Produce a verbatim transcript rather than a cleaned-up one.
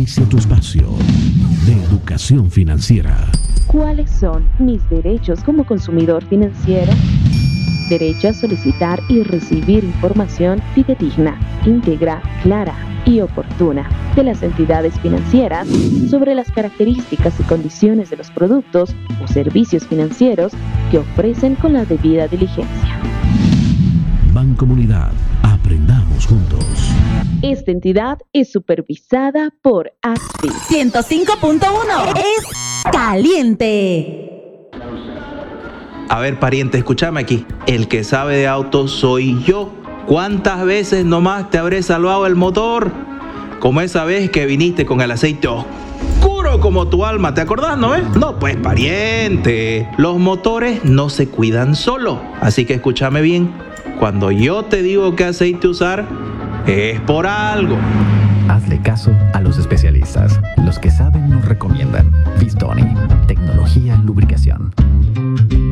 Inicia tu espacio de educación financiera. ¿Cuáles son mis derechos como consumidor financiero? Derecho a solicitar y recibir información fidedigna, íntegra, clara y oportuna de las entidades financieras sobre las características y condiciones de los productos o servicios financieros que ofrecen con la debida diligencia. Bancomunidad, aprendamos juntos. Esta entidad es supervisada por A S F I. ciento cinco punto uno es caliente. A ver, pariente, escúchame aquí. El que sabe de autos soy yo. ¿Cuántas veces nomás te habré salvado el motor? Como esa vez que viniste con el aceite oscuro como tu alma, ¿te acordás, no? Eh? No, pues, pariente. Los motores no se cuidan solo. Así que escúchame bien. Cuando yo te digo qué aceite usar, es por algo. Hazle caso a los especialistas. Los que saben nos recomiendan. Vistoni, tecnología en lubricación.